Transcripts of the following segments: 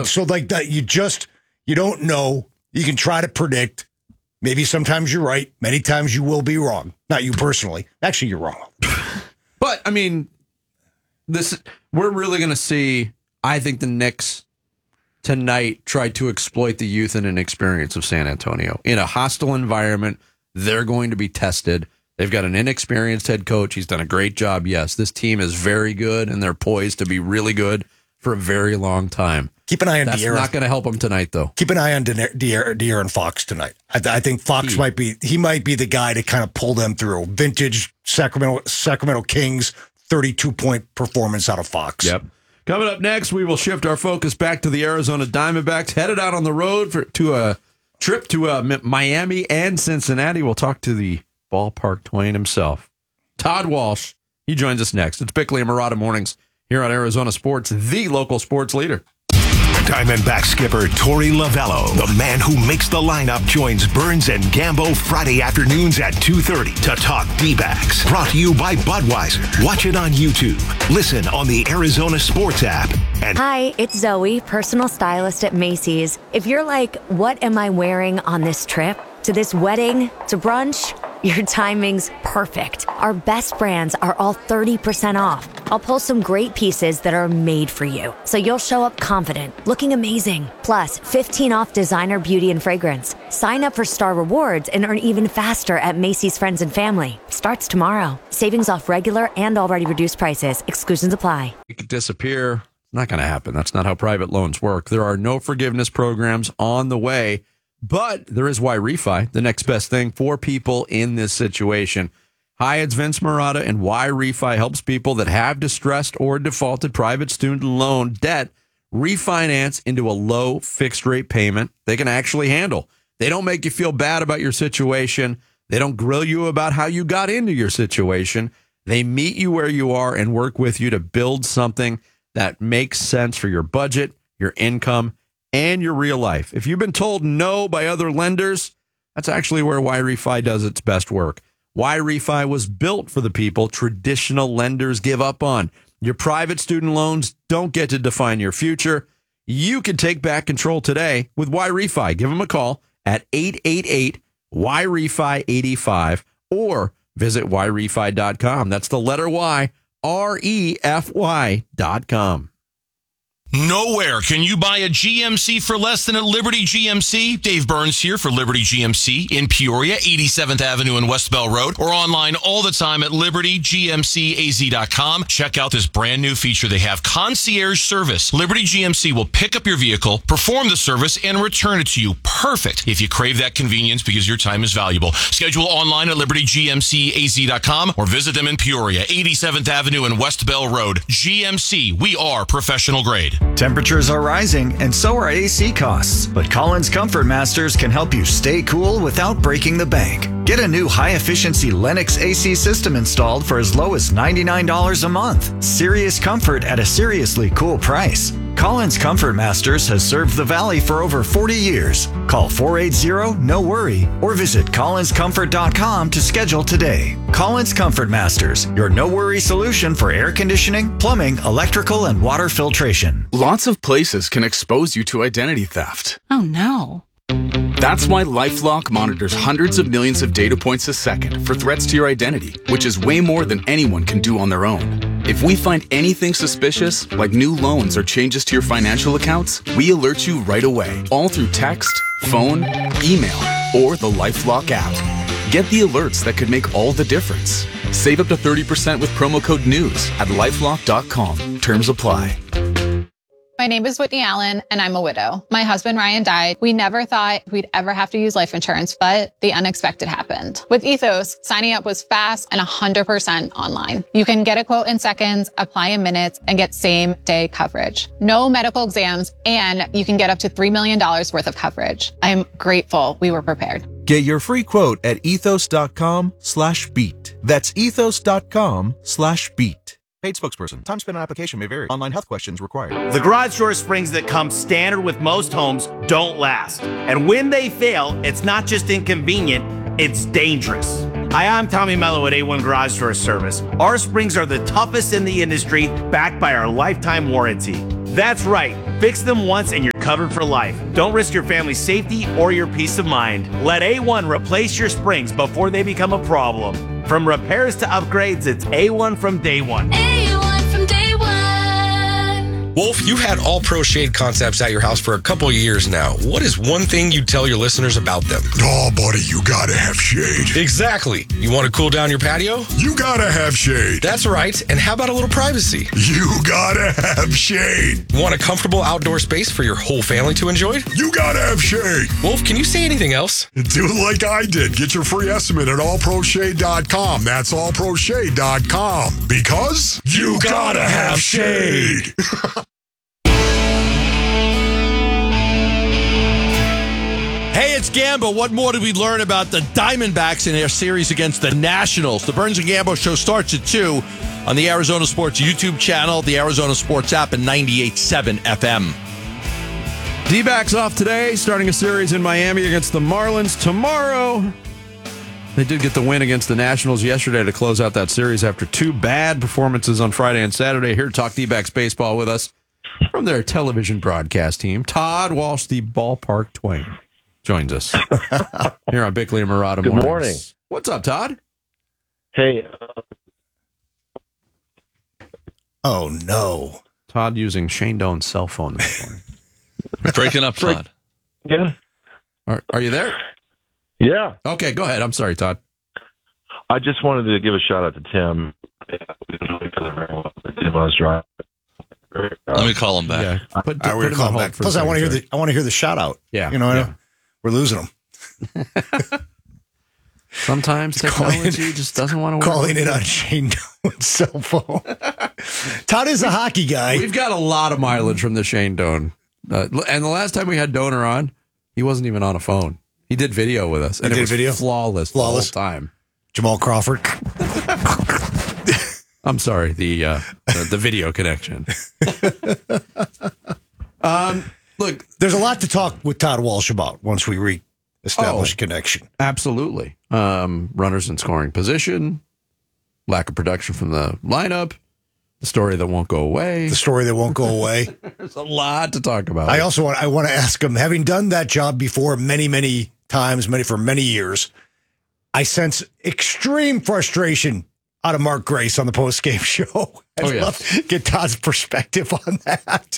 Yeah. So like that, you don't know. You can try to predict. Maybe sometimes you're right. Many times you will be wrong. Not you personally. Actually, you're wrong. But I mean, we're really going to see. I think the Knicks tonight try to exploit the youth and inexperience of San Antonio in a hostile environment. They're going to be tested. They've got an inexperienced head coach. He's done a great job. Yes, this team is very good, and they're poised to be really good for a very long time. Keep an eye on That's De'Aaron. not going to help them tonight, though. Keep an eye on De'Aaron Fox tonight. I think Fox might be the guy to kind of pull them through. Vintage Sacramento Kings 32-point performance out of Fox. Yep. Coming up next, we will shift our focus back to the Arizona Diamondbacks, headed out on the road to a trip to Miami and Cincinnati. We'll talk to the ballpark Twain himself, Todd Walsh. He joins us next. It's Bickley and Murata Mornings here on Arizona Sports, the local sports leader. Diamondback skipper Torey Lovello, the man who makes the lineup, joins Burns and Gambo Friday afternoons at 2:30 to talk D-backs. Brought to you by Budweiser. Watch it on YouTube. Listen on the Arizona Sports app. And hi, it's Zoe, personal stylist at Macy's. If you're like, what am I wearing on this trip? To this wedding? To brunch? Your timing's perfect. Our best brands are all 30% off. I'll pull some great pieces that are made for you, so you'll show up confident, looking amazing. Plus, 15 off designer beauty and fragrance. Sign up for Star Rewards and earn even faster at Macy's Friends and Family. Starts tomorrow. Savings off regular and already reduced prices. Exclusions apply. You could disappear. It's not going to happen. That's not how private loans work. There are no forgiveness programs on the way. But there is Y-Refi, the next best thing for people in this situation. Hi, it's Vince Murata, and Y-Refi helps people that have distressed or defaulted private student loan debt refinance into a low fixed rate payment they can actually handle. They don't make you feel bad about your situation. They don't grill you about how you got into your situation. They meet you where you are and work with you to build something that makes sense for your budget, your income, and your real life. If you've been told no by other lenders, that's actually where Y-Refi does its best work. Y-Refi was built for the people traditional lenders give up on. Your private student loans don't get to define your future. You can take back control today with Y-Refi. Give them a call at 888-Y-REFI-85 or visit YREFI.com. That's the letter Y, REFY.com. Nowhere can you buy a GMC for less than at Liberty GMC. Dave Burns here for Liberty GMC in Peoria, 87th Avenue and West Bell Road, or online all the time at libertygmcaz.com. Check out this brand new feature they have, concierge service. Liberty GMC will pick up your vehicle, perform the service, and return it to you. Perfect if you crave that convenience because your time is valuable. Schedule online at libertygmcaz.com or visit them in Peoria, 87th Avenue and West Bell Road. GMC, we are professional grade. Temperatures are rising, and so are AC costs. But Collins Comfort Masters can help you stay cool without breaking the bank. Get a new high-efficiency Lennox AC system installed for as low as $99 a month. Serious comfort at a seriously cool price. Collins Comfort Masters has served the Valley for over 40 years. Call 480-NO-WORRY or visit collinscomfort.com to schedule today. Collins Comfort Masters, your no-worry solution for air conditioning, plumbing, electrical, and water filtration. Lots of places can expose you to identity theft. Oh, no. That's why LifeLock monitors hundreds of millions of data points a second for threats to your identity, which is way more than anyone can do on their own. If we find anything suspicious, like new loans or changes to your financial accounts, we alert you right away, all through text, phone, email, or the LifeLock app. Get the alerts that could make all the difference. Save up to 30% with promo code NEWS at lifelock.com. Terms apply. My name is Whitney Allen, and I'm a widow. My husband, Ryan, died. We never thought we'd ever have to use life insurance, but the unexpected happened. With Ethos, signing up was fast and 100% online. You can get a quote in seconds, apply in minutes, and get same-day coverage. No medical exams, and you can get up to $3 million worth of coverage. I'm grateful we were prepared. Get your free quote at ethos.com/beat. That's ethos.com/beat. Paid spokesperson. Time spent on application may vary. Online health questions required. The garage door springs that come standard with most homes don't last. And when they fail, it's not just inconvenient, it's dangerous. Hi, I'm Tommy Mello at A1 Garage Door Service. Our springs are the toughest in the industry, backed by our lifetime warranty. That's right. Fix them once and you're covered for life. Don't risk your family's safety or your peace of mind. Let A1 replace your springs before they become a problem. From repairs to upgrades, it's A1 from day one. A1 from day one. Wolf, you've had All Pro Shade Concepts at your house for a couple of years now. What is one thing you'd tell your listeners about them? Oh, buddy, you gotta have shade. Exactly. You want to cool down your patio? You gotta have shade. That's right. And how about a little privacy? You gotta have shade. Want a comfortable outdoor space for your whole family to enjoy? You gotta have shade. Wolf, can you say anything else? Do it like I did. Get your free estimate at allproshade.com. That's allproshade.com. Because you gotta have shade. Hey, it's Gambo. What more did we learn about the Diamondbacks in their series against the Nationals? The Burns and Gambo show starts at 2 on the Arizona Sports YouTube channel, the Arizona Sports app, and 98.7 FM. D-backs off today, starting a series in Miami against the Marlins tomorrow. They did get the win against the Nationals yesterday to close out that series after 2 bad performances on Friday and Saturday. Here to talk D-backs baseball with us from their television broadcast team, Todd Walsh, the Ballpark Twain, joins us here on Bickley and Murata Good Mornings. morning. What's up, Todd? Hey. Oh, no. Todd using Shane Doan's cell phone this morning. Breaking up, Todd. Yeah. Are you there? Yeah. Okay, go ahead. I'm sorry, Todd. I just wanted to give a shout out to Tim. Tim was driving. Let me call him back. Yeah. We're gonna call him back. Plus, I want to hear the shout out. Yeah. You know, we're losing them. Sometimes technology just doesn't want to work. Calling it on Shane Doan's cell phone. Todd is a hockey guy. We've got a lot of mileage from the Shane Doan. And the last time we had Doaner on, he wasn't even on a phone. He did video with us. And it was flawless the whole time. Jamal Crawford. I'm sorry, the video connection. Look, there's a lot to talk with Todd Walsh about once we re-establish a connection. Absolutely. Runners in scoring position, lack of production from the lineup, the story that won't go away. There's a lot to talk about. I want to ask him, having done that job before many times, for many years, I sense extreme frustration out of Mark Grace on the post-game show. I'd love to get Todd's perspective on that.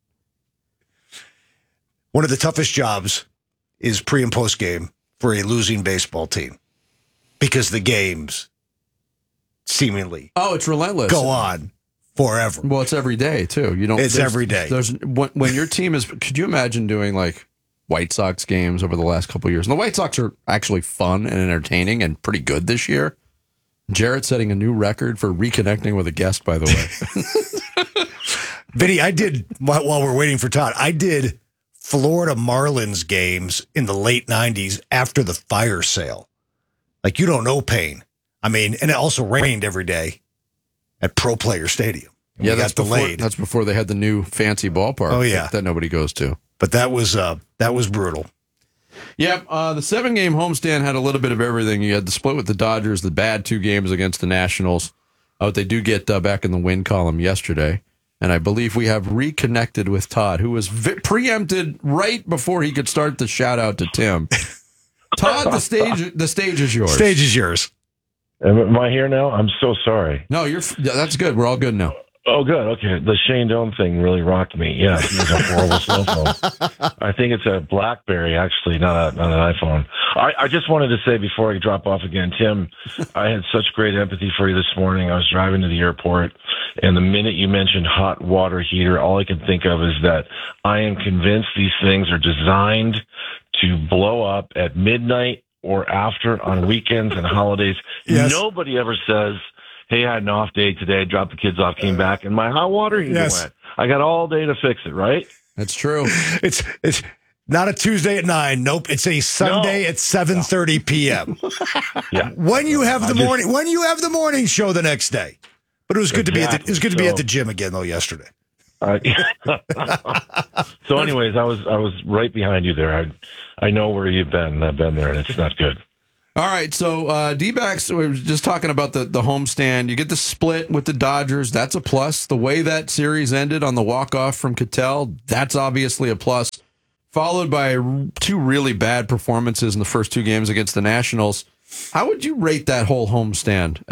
One of the toughest jobs is pre- and post-game for a losing baseball team because the games seemingly it's relentless. Go on forever. Well, it's every day, too. It's every day. When your team is... Could you imagine doing, like, White Sox games over the last couple of years? And the White Sox are actually fun and entertaining and pretty good this year. Jarrett setting a new record for reconnecting with a guest, by the way. Vinny, I did, while we're waiting for Todd, I did Florida Marlins games in the late 90s after the fire sale. Like, you don't know pain. I mean, and it also rained every day at Pro Player Stadium. Yeah, that's delayed. That's before they had the new fancy ballpark. Oh, yeah. That nobody goes to. But that was brutal. Yep, the 7-game homestand had a little bit of everything. You had the split with the Dodgers, the bad 2 games against the Nationals. But they do get back in the win column yesterday. And I believe we have reconnected with Todd, who was preempted right before he could start the shout-out to Tim. Todd, the stage is yours. Stage is yours. Am I here now? I'm so sorry. No, that's good. We're all good now. Oh, good. Okay. The Shane Doan thing really rocked me. Yeah, it's a horrible cell phone. I think it's a BlackBerry, actually, not an iPhone. I just wanted to say before I drop off again, Tim, I had such great empathy for you this morning. I was driving to the airport, and the minute you mentioned hot water heater, all I can think of is that I am convinced these things are designed to blow up at midnight or after on weekends and holidays. Yes. Nobody ever says, hey, I had an off day today, dropped the kids off, came back, and my hot water heater went. I got all day to fix it, right? That's true. It's not a Tuesday at 9. Nope. It's a Sunday at 7:30 p.m. Yeah. When you have the morning show the next day. But it was good to be at the gym again though yesterday. So anyways, I was right behind you there. I know where you've been. I've been there, and it's not good. All right, so D-backs, we were just talking about the homestand. You get the split with the Dodgers. That's a plus. The way that series ended on the walk-off from Cattell, that's obviously a plus. followed by two really bad performances in the first two games against the Nationals. How would you rate that whole homestand?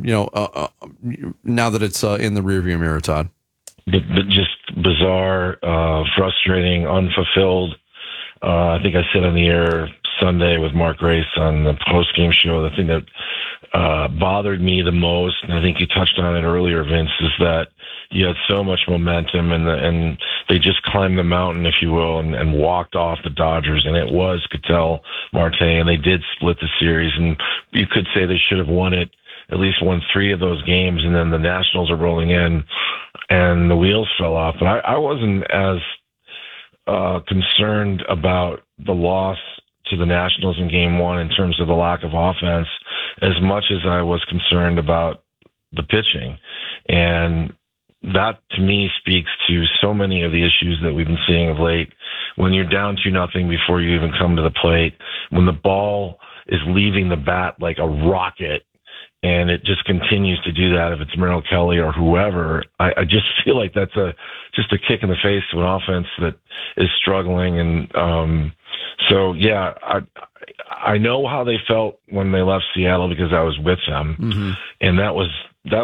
Now that it's in the rearview mirror, Todd. But just bizarre, frustrating, unfulfilled. I think I said on the air Sunday with Mark Grace on the post-game show, the thing that bothered me the most, and I think you touched on it earlier, Vince, is that you had so much momentum and they just climbed the mountain, if you will, and walked off the Dodgers, and it was Ketel Marte, and they did split the series, and you could say they should have won it, at least won 3 of those games, and then the Nationals are rolling in, and the wheels fell off. But I wasn't as concerned about the loss to the Nationals in Game 1 in terms of the lack of offense as much as I was concerned about the pitching. And that, to me, speaks to so many of the issues that we've been seeing of late. When you're down 2-0 before you even come to the plate, when the ball is leaving the bat like a rocket, and it just continues to do that, if it's Merrill Kelly or whoever, I just feel like that's just a kick in the face to an offense that is struggling. And so, yeah, I know how they felt when they left Seattle because I was with them, and that was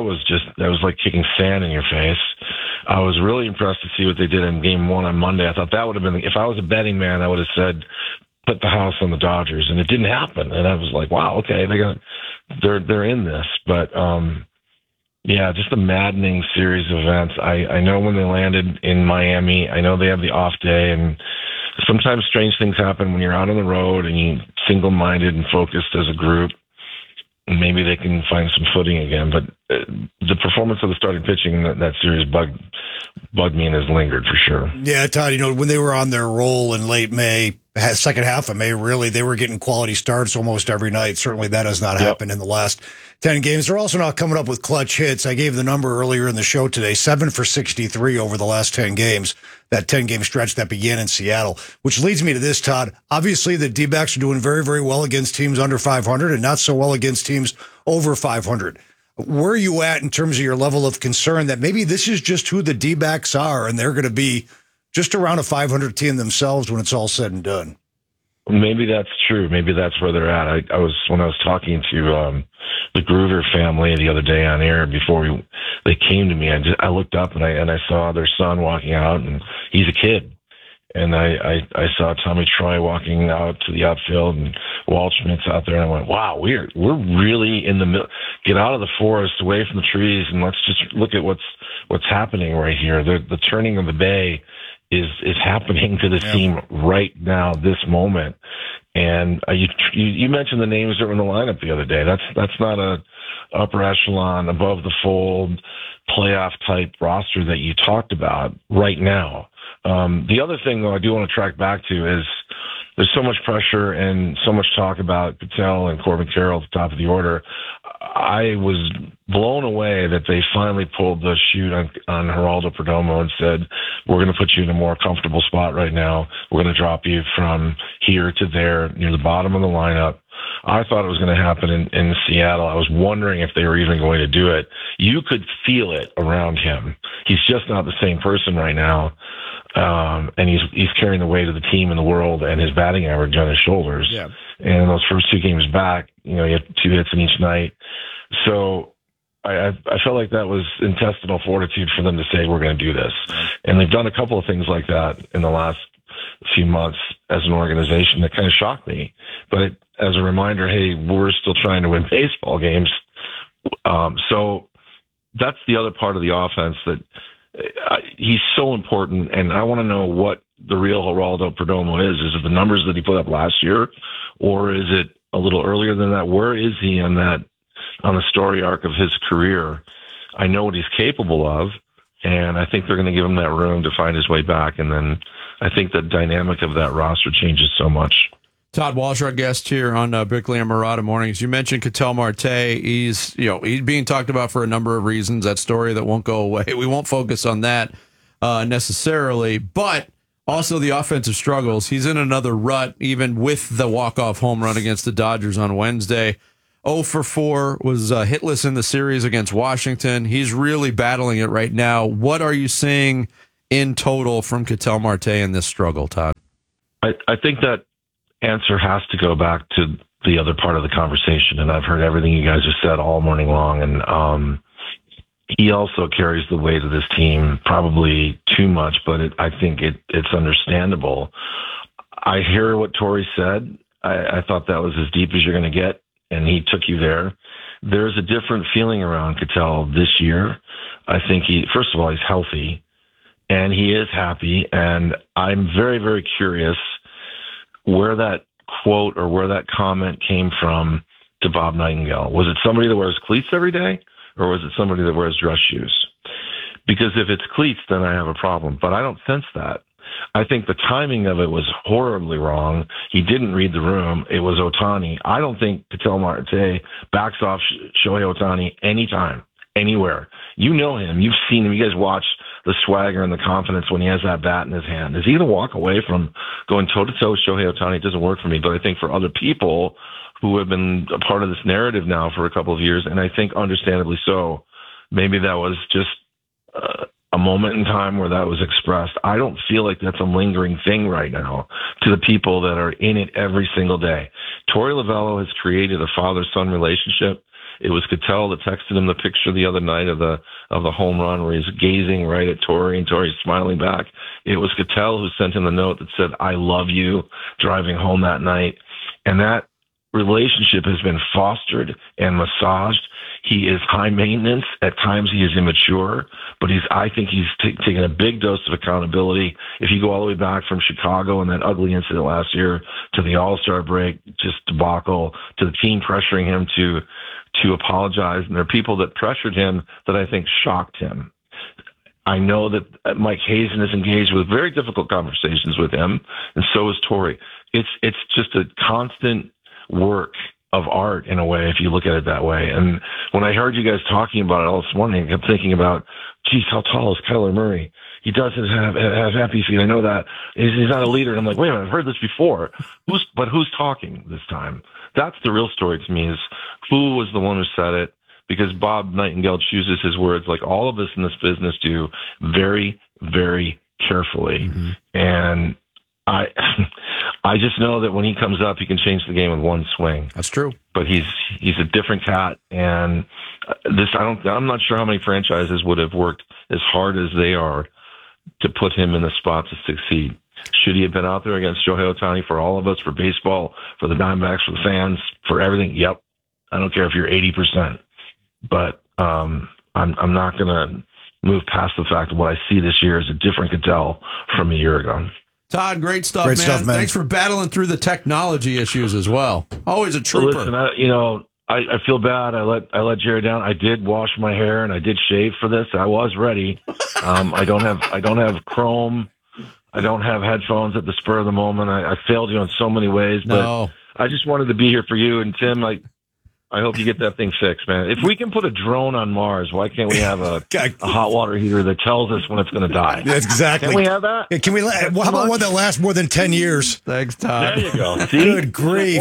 like kicking sand in your face. I was really impressed to see what they did in Game 1 on Monday. I thought that would have been, if I was a betting man, I would have said, put the house on the Dodgers, and it didn't happen. And I was like, wow, okay, they're in this. But yeah, just a maddening series of events. I know when they landed in Miami, I know they have the off day, and sometimes strange things happen when you're out on the road and you single-minded and focused as a group. And maybe they can find some footing again. But the performance of the starting pitching in that series bugged me and has lingered for sure. Yeah, Todd, when they were on their roll in late May, second half of May, really, they were getting quality starts almost every night. Certainly that has not happened in the last 10 games. They're also not coming up with clutch hits. I gave the number earlier in the show today, 7 for 63 over the last 10 games, that 10-game stretch that began in Seattle, which leads me to this, Todd. Obviously, the D-backs are doing very, very well against teams under 500 and not so well against teams over 500. Where are you at in terms of your level of concern that maybe this is just who the D-backs are and they're going to be just around a 500 team themselves when it's all said and done? Maybe that's true. Maybe that's where they're at. When I was talking to the Groover family the other day on air before they came to me, I looked up and I saw their son walking out, and he's a kid. And I saw Tommy Troy walking out to the outfield, and Waldschmidt's out there, and I went, wow, we're really in the middle. Get out of the forest, away from the trees, and let's just look at what's happening right here. The turning of the bay is happening to the team right now, this moment. And you mentioned the names that were in the lineup the other day. That's not a upper echelon, above the fold, playoff type roster that you talked about right now. The other thing, though, I do want to track back to is there's so much pressure and so much talk about Ketel and Corbin Carroll at the top of the order. I was blown away that they finally pulled the chute on Geraldo Perdomo and said, we're going to put you in a more comfortable spot right now. We're going to drop you from here to there near the bottom of the lineup. I thought it was going to happen in Seattle. I was wondering if they were even going to do it. You could feel it around him. He's just not the same person right now. And he's carrying the weight of the team in the world and his batting average on his shoulders. Yeah. And those first 2 games back, he had 2 hits in each night. So I felt like that was intestinal fortitude for them to say, we're going to do this. And they've done a couple of things like that in the last few months as an organization that kind of shocked me. But as a reminder, hey, we're still trying to win baseball games. So that's the other part of the offense that he's so important, and I want to know what the real Geraldo Perdomo is. Is it the numbers that he put up last year, or is it a little earlier than that? Where is he on the story arc of his career? I know what he's capable of, and I think they're going to give him that room to find his way back, and then I think the dynamic of that roster changes so much. Todd Walsh, our guest here on Bickley and Marotta Mornings. You mentioned Ketel Marte. He's being talked about for a number of reasons. That story that won't go away. We won't focus on that necessarily, but also the offensive struggles. He's in another rut, even with the walk-off home run against the Dodgers on Wednesday. 0 for 4, was hitless in the series against Washington. He's really battling it right now. What are you seeing in total from Ketel Marte in this struggle, Todd? I think that answer has to go back to the other part of the conversation, and I've heard everything you guys have said all morning long, and he also carries the weight of this team, probably too much, but I think it's understandable. I hear what Torrey said. I thought that was as deep as you're going to get, and he took you there. There's a different feeling around Cattell this year. I think first of all, he's healthy, and he is happy, and I'm very, very curious where that quote or where that comment came from to Bob Nightingale. Was it somebody that wears cleats every day, or was it somebody that wears dress shoes? Because if it's cleats, then I have a problem, but I don't sense that. I think the timing of it was horribly wrong. He didn't read the room. It was Ohtani. I don't think Ketel Marte backs off Shohei Ohtani anytime, anywhere. You know him. You've seen him. You guys watch the swagger and the confidence when he has that bat in his hand. Is he going to walk away from going toe-to-toe with Shohei Ohtani? It doesn't work for me, but I think for other people who have been a part of this narrative now for a couple of years, and I think understandably so, maybe that was just a moment in time where that was expressed. I don't feel like that's a lingering thing right now to the people that are in it every single day. Torey Lovullo has created a father-son relationship. It was Ketel that texted him the picture the other night of the home run where he's gazing right at Torey and Torey's smiling back. It was Ketel who sent him the note that said, "I love you," driving home that night. And that relationship has been fostered and massaged. He is high maintenance. At times he is immature, but I think he's taken a big dose of accountability. If you go all the way back from Chicago and that ugly incident last year to the All-Star break, just debacle, to the team pressuring him to apologize. And there are people that pressured him that I think shocked him. I know that Mike Hazen is engaged with very difficult conversations with him, and so is Torey. It's just a constant work of art in a way, if you look at it that way. And when I heard you guys talking about it all this morning, I kept thinking about, geez, how tall is Kyler Murray? He doesn't have happy feet. I know that. He's not a leader. And I'm like, wait a minute, I've heard this before. Who's talking this time? That's the real story to me, is who was the one who said it, because Bob Nightingale chooses his words, like all of us in this business do, very, very carefully. Mm-hmm. And I just know that when he comes up, he can change the game with one swing. That's true. But he's a different cat, and I'm not sure how many franchises would have worked as hard as they are to put him in the spot to succeed. Should he have been out there against Shohei Ohtani for all of us, for baseball, for the Diamondbacks, for the fans, for everything? Yep. I don't care if you're 80%, but I'm not going to move past the fact that what I see this year is a different Ketel from a year ago. Todd, great stuff, man. Thanks for battling through the technology issues as well. Always a trooper. Listen, I feel bad. I let Jerry down. I did wash my hair and I did shave for this. I was ready. I don't have Chrome. I don't have headphones at the spur of the moment. I failed you in so many ways, but I just wanted to be here for you. And Tim, I hope you get that thing fixed, man. If we can put a drone on Mars, why can't we have a hot water heater that tells us when it's going to die? That's exactly. Can we have that? Yeah, can we? How about one that lasts more than 10 years? Thanks, Todd. There you go. See? Good grief.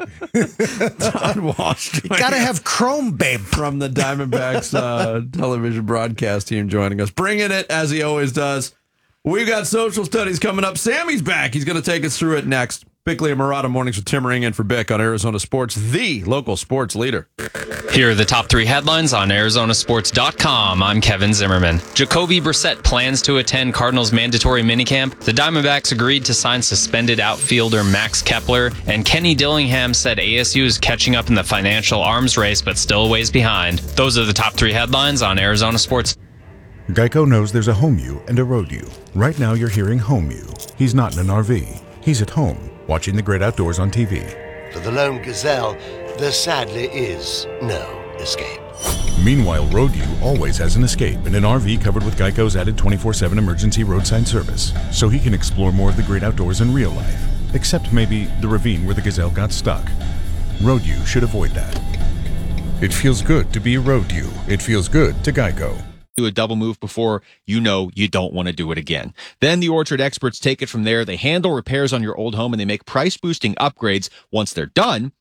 Todd Walsh. You got to have Chrome, babe. From the Diamondbacks television broadcast team joining us. Bringing it, as he always does. We've got social studies coming up. Sammy's back. He's going to take us through it next. Bickley and Murata mornings with Tim Ring in for Bick on Arizona Sports, the local sports leader. Here are the top 3 headlines on ArizonaSports.com. I'm Kevin Zimmerman. Jacoby Brissett plans to attend Cardinals mandatory minicamp. The Diamondbacks agreed to sign suspended outfielder Max Kepler. And Kenny Dillingham said ASU is catching up in the financial arms race, but still a ways behind. Those are the top 3 headlines on Arizona Sports. Geico knows there's a home you and a road you. Right now you're hearing home you. He's not in an RV. He's at home, watching the great outdoors on TV. For the lone gazelle, there sadly is no escape. Meanwhile, Road U always has an escape in an RV covered with Geico's added 24/7 emergency roadside service, so he can explore more of the great outdoors in real life, except maybe the ravine where the gazelle got stuck. Road U should avoid that. It feels good to be Road U. It feels good to Geico. Do a double move before you know you don't want to do it again. Then the Orchard experts take it from there. They handle repairs on your old home and they make price-boosting upgrades once they're done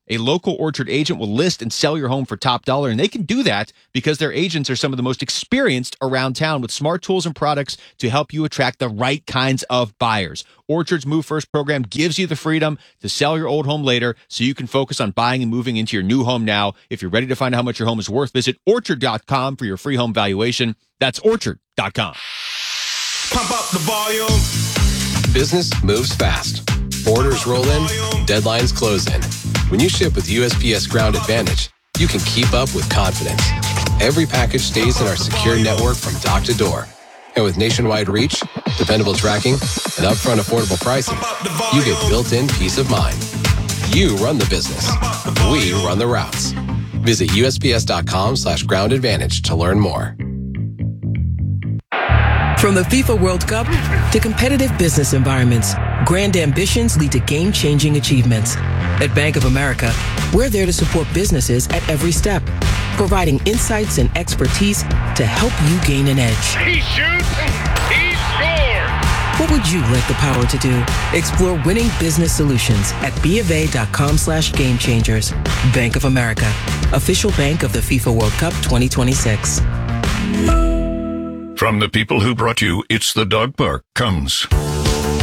A local Orchard agent will list and sell your home for top dollar, and they can do that because their agents are some of the most experienced around town with smart tools and products to help you attract the right kinds of buyers. Orchard's Move First program gives you the freedom to sell your old home later so you can focus on buying and moving into your new home now. If you're ready to find out how much your home is worth, visit Orchard.com for your free home valuation. That's Orchard.com. Pump up the volume. Business moves fast. Orders roll in, deadlines close in. When you ship with USPS Ground Advantage, you can keep up with confidence. Every package stays in our secure network from dock to door. And with nationwide reach, dependable tracking, and upfront affordable pricing, you get built-in peace of mind. You run the business. We run the routes. Visit USPS.com/Ground Advantage to learn more. From the FIFA World Cup to competitive business environments, grand ambitions lead to game-changing achievements. At Bank of America, we're there to support businesses at every step, providing insights and expertise to help you gain an edge. He shoots, he scores! What would you like the power to do? Explore winning business solutions at BofA.com/gamechangers. Bank of America, official bank of the FIFA World Cup 2026. From the people who brought you It's the Dog Park comes